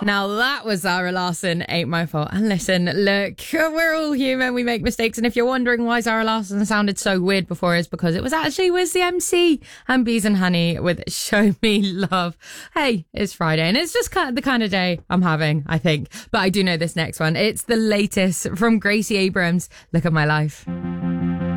Now that was Zara Larsson, Ain't My Fault. And listen, look, we're all human, we make mistakes. And if you're wondering why Zara Larsson sounded so weird before, it's because it was actually Wiz the MC and Bees and Honey with Show Me Love. Hey, it's Friday and it's just the kind of day I'm having, I think. But I do know this next one. It's the latest from Gracie Abrams, Look at My Life.